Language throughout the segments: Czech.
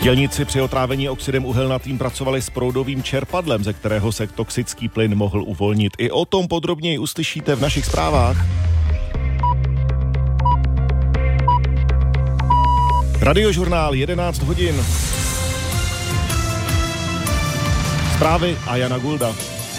Dělníci při otrávení oxidem uhelnatým pracovali s proudovým čerpadlem, ze kterého se toxický plyn mohl uvolnit. I o tom podrobněji uslyšíte v našich zprávách. Radiožurnál 11 hodin. Zprávy a Jana Gulda.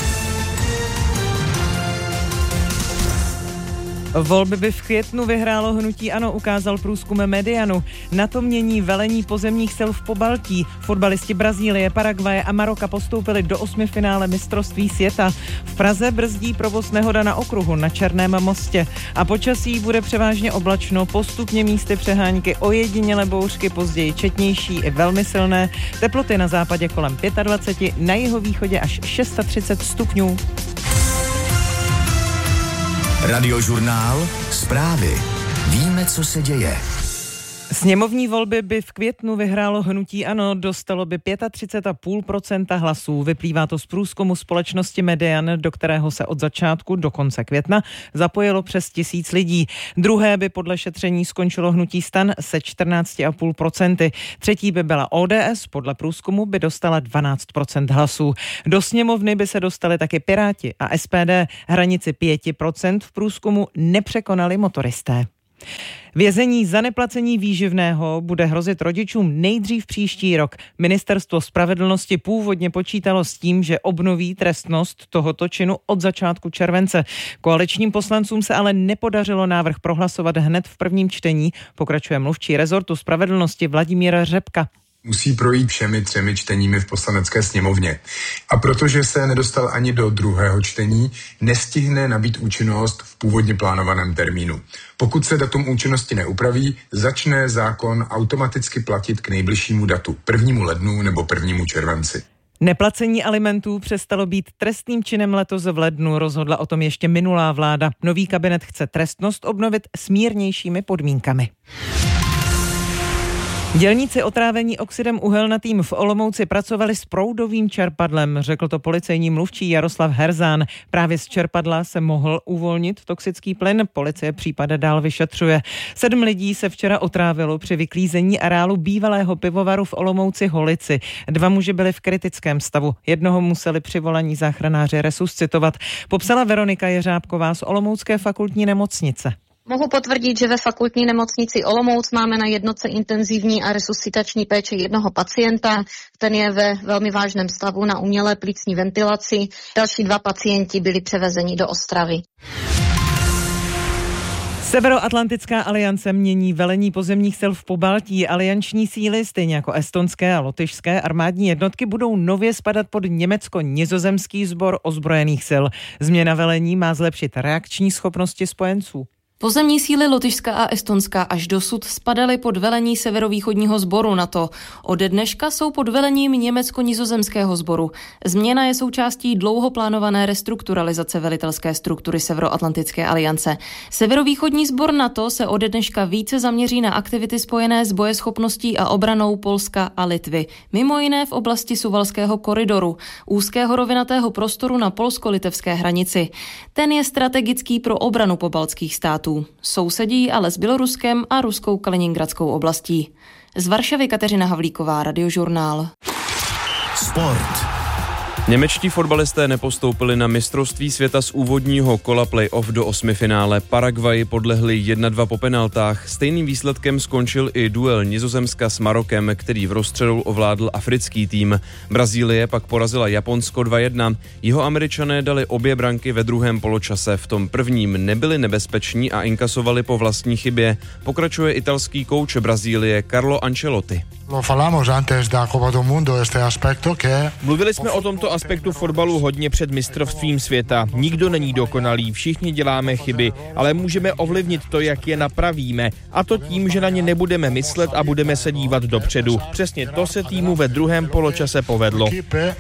Volby by v květnu vyhrálo hnutí ANO, ukázal průzkum Medianu. Na to mění velení pozemních sil v Pobaltí. Fotbalisti Brazílie, Paraguaje a Maroka postoupili do 8. finále mistrovství světa. V Praze brzdí provoz nehoda na okruhu na Černém mostě. A počasí bude převážně oblačno, postupně místy přehánky, ojedinělé bouřky, později četnější i velmi silné. Teploty na západě kolem 25, na jihovýchodě až 630 stupňů. Radiožurnál, zprávy. Víme, co se děje. Sněmovní volby by v květnu vyhrálo hnutí ANO, dostalo by 35,5% hlasů. Vyplývá to z průzkumu společnosti Median, do kterého se od začátku do konce května zapojilo přes 1000 lidí. Druhé by podle šetření skončilo hnutí STAN se 14,5%. Třetí by byla ODS, podle průzkumu by dostala 12% hlasů. Do sněmovny by se dostali taky Piráti a SPD. Hranici 5% v průzkumu nepřekonali motoristé. Vězení za neplacení výživného bude hrozit rodičům nejdřív příští rok. Ministerstvo spravedlnosti původně počítalo s tím, že obnoví trestnost tohoto činu od začátku července. Koaličním poslancům se ale nepodařilo návrh prohlasovat hned v prvním čtení, pokračuje mluvčí rezortu spravedlnosti Vladimír Řepka. Musí projít všemi 3 čteními v Poslanecké sněmovně. A protože se nedostal ani do druhého čtení, nestihne nabýt účinnost v původně plánovaném termínu. Pokud se datum účinnosti neupraví, začne zákon automaticky platit k nejbližšímu datu, 1. lednu nebo 1. červenci. Neplacení alimentů přestalo být trestným činem letos v lednu, rozhodla o tom ještě minulá vláda. Nový kabinet chce trestnost obnovit s mírnějšími podmínkami. Dělníci otrávení oxidem uhelnatým v Olomouci pracovali s proudovým čerpadlem, řekl to policejní mluvčí Jaroslav Herzán. Právě z čerpadla se mohl uvolnit toxický plyn, policie případ dál vyšetřuje. 7 lidí se včera otrávilo při vyklízení areálu bývalého pivovaru v Olomouci Holici. 2 muži byli v kritickém stavu, jednoho museli přivolaní záchranáři resuscitovat. Popsala Veronika Jeřábková z Olomoucké fakultní nemocnice. Mohu potvrdit, že ve fakultní nemocnici Olomouc máme na jednotce intenzivní a resuscitační péče jednoho pacienta. Ten je ve velmi vážném stavu na umělé plicní ventilaci. Další 2 pacienti byli převezeni do Ostravy. Severoatlantická aliance mění velení pozemních sil v Pobaltí. Alianční síly, stejně jako estonské a lotyšské armádní jednotky, budou nově spadat pod německo-nizozemský sbor ozbrojených sil. Změna velení má zlepšit reakční schopnosti spojenců. Pozemní síly Lotyšska a Estonska až dosud spadaly pod velení severovýchodního sboru NATO. Ode dneška jsou pod velením německo-nizozemského sboru. Změna je součástí dlouho plánované restrukturalizace velitelské struktury Severoatlantické aliance. Severovýchodní sbor NATO se ode dneška více zaměří na aktivity spojené s bojeschopností a obranou Polska a Litvy. Mimo jiné v oblasti Suwalského koridoru, úzkého rovinatého prostoru na polsko-litevské hranici. Ten je strategický pro obranu pobaltských států. Sousedí ale s Běloruskem a ruskou Kaliningradskou oblastí. Z Varšavy Kateřina Havlíková, Radiožurnál. Sport. Němečtí fotbalisté nepostoupili na mistrovství světa z úvodního kola play-off do 8. finále. Paraguaji podlehli 1-2 po penaltách. Stejným výsledkem skončil i duel Nizozemska s Marokem, který v rozstřelu ovládl africký tým. Brazílie pak porazila Japonsko 2-1. Jihoameričané dali obě branky ve druhém poločase. V tom prvním nebyli nebezpeční a inkasovali po vlastní chybě. Pokračuje italský kouč Brazílie Carlo Ancelotti. Mluvili jsme o tomto aspektu fotbalu hodně před mistrovstvím světa. Nikdo není dokonalý, všichni děláme chyby, ale můžeme ovlivnit to, jak je napravíme. A to tím, že na ně nebudeme myslet a budeme se dívat dopředu. Přesně to se týmu ve druhém poločase povedlo.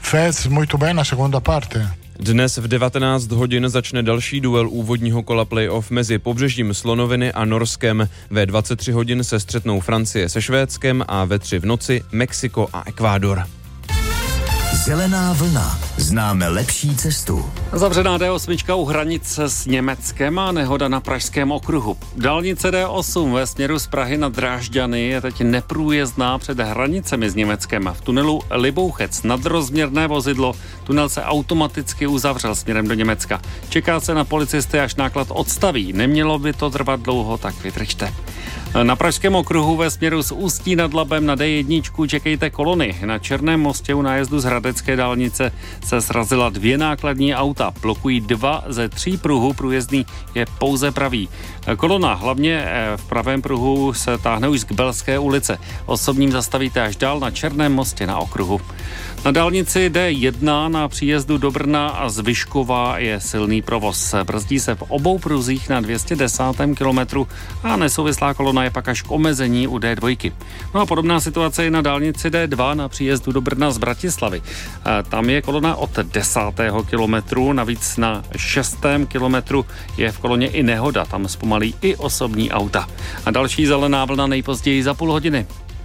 Dnes v 19 hodin začne další duel úvodního kola play-off mezi Pobřežím Slonoviny a Norskem. Ve 23 hodin se střetnou Francie se Švédskem a ve 3 v noci Mexiko a Ekvádor. Zelená vlna. Známe lepší cestu. Zavřená D8 u hranice s Německem a nehoda na Pražském okruhu. Dálnice D8 ve směru z Prahy na Drážďany je teď neprůjezdná před hranicemi s Německem. V tunelu Libouchec nadrozměrné vozidlo. Tunel se automaticky uzavřel směrem do Německa. Čeká se na policisty, až náklad odstaví. Nemělo by to trvat dlouho, tak vydržte. Na Pražském okruhu ve směru z Ústí nad Labem na D1 čekejte kolony. Na Černém mostě u nájezdu z Hradecké dálnice se srazila 2 nákladní auta. Blokují 2 ze 3 pruhů, průjezdný je pouze pravý. Kolona hlavně v pravém pruhu se táhne už z Kbelské ulice. Osobním zastavíte až dál na Černém mostě na okruhu. Na dálnici D1 na příjezdu do Brna a z Vyškova je silný provoz. Brzdí se v obou pruzích na 210. kilometru a nesouvislá kolona je pak až k omezení u D2. No a podobná situace je na dálnici D2 na příjezdu do Brna z Bratislavy. Tam je kolona od 10. kilometru, navíc na 6. kilometru je v koloně i nehoda, tam zpomalí i osobní auta. A další zelená vlna nejpozději za půl hodiny.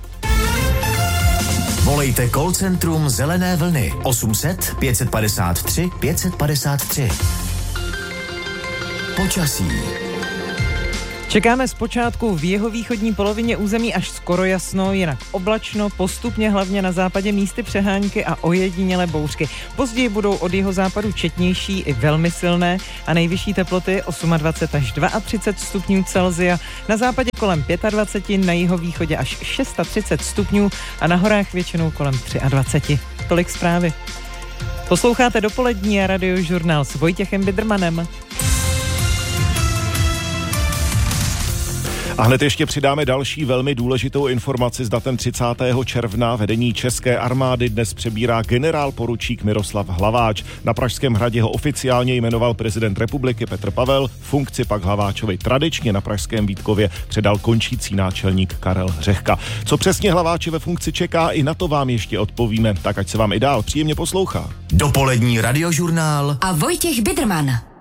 Volejte call centrum Zelené vlny 800 553 553. Počasí. Čekáme zpočátku v jihovýchodní polovině území až skoro jasno, jinak oblačno, postupně hlavně na západě místy přehánky a ojedinělé bouřky. Později budou od jihozápadu četnější i velmi silné a nejvyšší teploty 28 až 32 stupňů Celsia, na západě kolem 25, na jihovýchodě až 36 stupňů a na horách většinou kolem 23. Tolik zprávy. Posloucháte dopolední a Radiožurnál s Vojtěchem Bidrmanem. A hned ještě přidáme další velmi důležitou informaci s datem 30. června. Vedení České armády dnes přebírá generál poručík Miroslav Hlaváč. Na Pražském hradě ho oficiálně jmenoval prezident republiky Petr Pavel, funkci pak Hlaváčovi tradičně na pražském Vítkově předal končící náčelník Karel Řehka. Co přesně Hlaváče ve funkci čeká, i na to vám ještě odpovíme, tak ať se vám i dál příjemně poslouchá. Dopolední Radiožurnál a Vojtěch Bidrman.